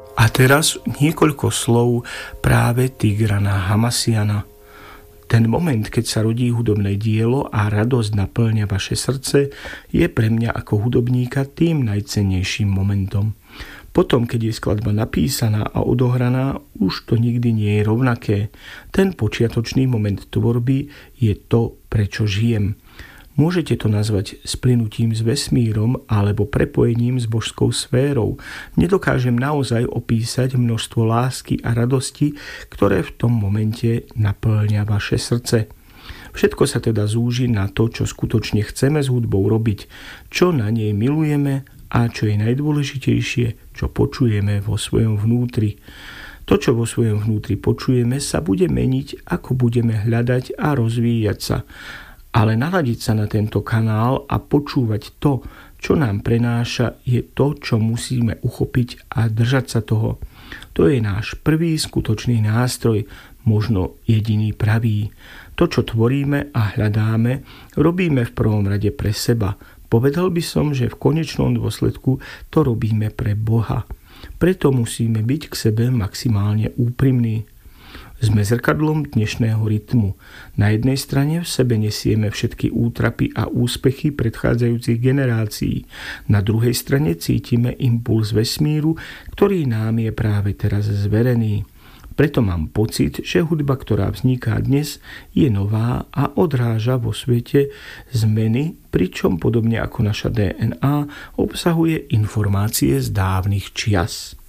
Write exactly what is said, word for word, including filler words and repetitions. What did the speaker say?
A teraz niekoľko slov práve Tigrana Hamassiana. Ten moment, keď sa rodí hudobné dielo a radosť naplňa vaše srdce, je pre mňa ako hudobníka tým najcennejším momentom. Potom, keď je skladba napísaná a odohraná, už to nikdy nie je rovnaké. Ten počiatočný moment tvorby je to, prečo žijem. Môžete to nazvať splynutím s vesmírom alebo prepojením s božskou sférou. Nedokážem naozaj opísať množstvo lásky a radosti, ktoré v tom momente naplňa vaše srdce. Všetko sa teda zúži na to, čo skutočne chceme s hudbou robiť, čo na nej milujeme a čo je najdôležitejšie, čo počujeme vo svojom vnútri. To, čo vo svojom vnútri počujeme, sa bude meniť, ako budeme hľadať a rozvíjať sa. Ale naladiť sa na tento kanál a počúvať to, čo nám prenáša, je to, čo musíme uchopiť a držať sa toho. To je náš prvý skutočný nástroj, možno jediný pravý. To, čo tvoríme a hľadáme, robíme v prvom rade pre seba. Povedal by som, že v konečnom dôsledku to robíme pre Boha. Preto musíme byť k sebe maximálne úprimní. Sme zrkadlom dnešného rytmu. Na jednej strane v sebe nesieme všetky útrapy a úspechy predchádzajúcich generácií. Na druhej strane cítime impuls vesmíru, ktorý nám je práve teraz zverený. Preto mám pocit, že hudba, ktorá vzniká dnes, je nová a odráža vo svete zmeny, pričom podobne ako naša dé en á obsahuje informácie z dávnych čias.